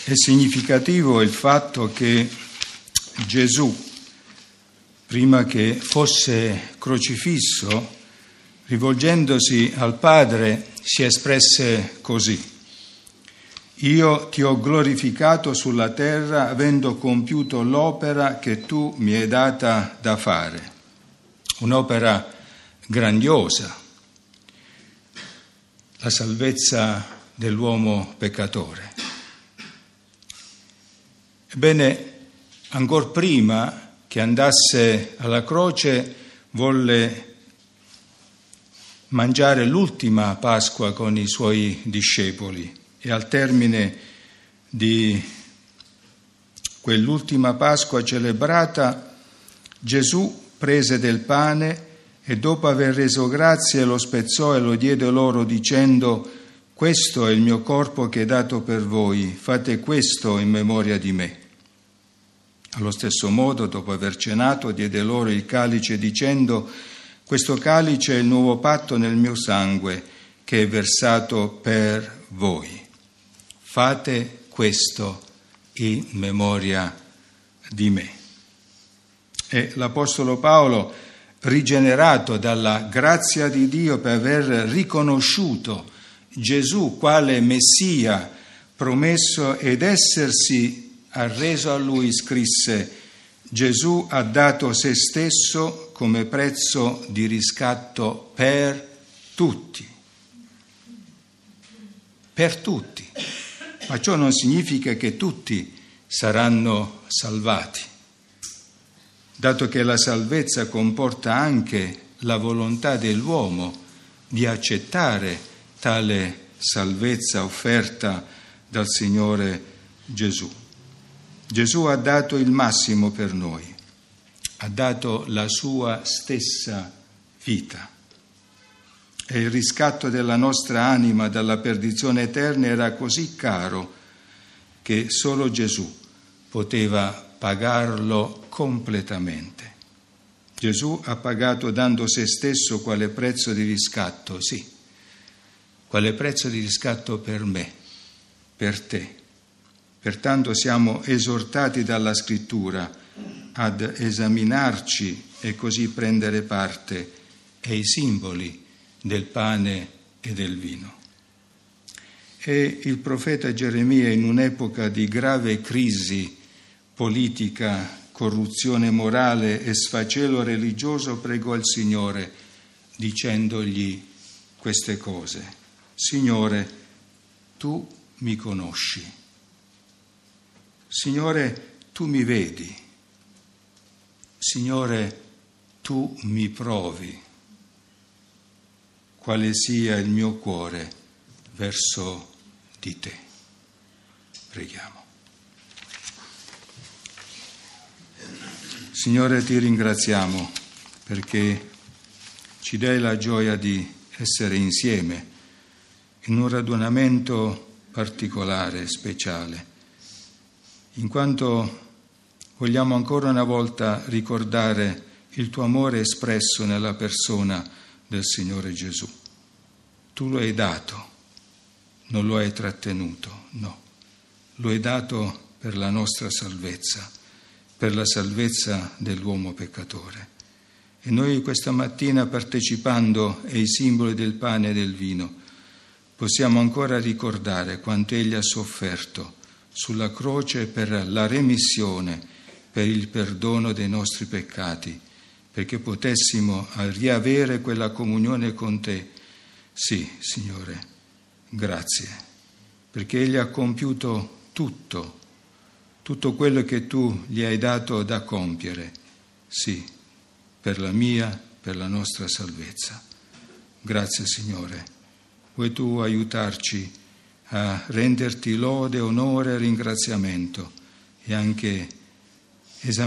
È significativo il fatto che Gesù, prima che fosse crocifisso, rivolgendosi al Padre, si espresse così: io ti ho glorificato sulla terra avendo compiuto l'opera che tu mi hai data da fare. Un'opera grandiosa, la salvezza dell'uomo peccatore. Ebbene, ancor prima che andasse alla croce, volle mangiare l'ultima Pasqua con i suoi discepoli e al termine di quell'ultima Pasqua celebrata, Gesù prese del pane e dopo aver reso grazie lo spezzò e lo diede loro dicendo: questo è il mio corpo che è dato per voi, fate questo in memoria di me. Allo stesso modo, dopo aver cenato, diede loro il calice dicendo: questo calice è il nuovo patto nel mio sangue che è versato per voi. Fate questo in memoria di me. E l'Apostolo Paolo, rigenerato dalla grazia di Dio per aver riconosciuto Gesù quale Messia promesso ed essersi arreso a lui, scrisse: Gesù ha dato se stesso come prezzo di riscatto per tutti. Per tutti. Ma ciò non significa che tutti saranno salvati, dato che la salvezza comporta anche la volontà dell'uomo di accettare tale salvezza offerta dal Signore Gesù. Gesù ha dato il massimo per noi, ha dato la sua stessa vita. E il riscatto della nostra anima dalla perdizione eterna era così caro che solo Gesù poteva pagarlo completamente. Gesù ha pagato dando se stesso quale prezzo di riscatto, sì, quale prezzo di riscatto per me, per te. Pertanto siamo esortati dalla Scrittura ad esaminarci e così prendere parte ai simboli del pane e del vino. E il profeta Geremia, in un'epoca di grave crisi politica, corruzione morale e sfacelo religioso, pregò il Signore dicendogli queste cose: Signore, tu mi conosci. Signore, tu mi vedi. Signore, tu mi provi quale sia il mio cuore verso di te. Preghiamo. Signore, ti ringraziamo perché ci dai la gioia di essere insieme in un radunamento particolare, speciale, in quanto vogliamo ancora una volta ricordare il tuo amore espresso nella persona del Signore Gesù. Tu lo hai dato, non lo hai trattenuto, no. Lo hai dato per la nostra salvezza, per la salvezza dell'uomo peccatore. E noi questa mattina, partecipando ai simboli del pane e del vino, possiamo ancora ricordare quanto Egli ha sofferto sulla croce per la remissione, per il perdono dei nostri peccati, perché potessimo riavere quella comunione con te. Sì, Signore, grazie, perché Egli ha compiuto tutto quello che tu gli hai dato da compiere, sì, per la mia, per la nostra salvezza. Grazie, Signore. Vuoi tu aiutarci a renderti lode, onore e ringraziamento e anche